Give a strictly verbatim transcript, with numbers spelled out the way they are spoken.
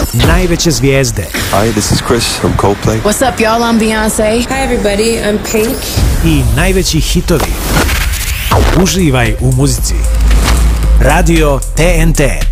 najveće zvijezde. Hi, this is Chris from Coldplay. What's up, y'all? I'm Beyoncé. Hi, everybody. I'm Pink. I najveći hitovi. Uživaj u muzici. Radio T N T.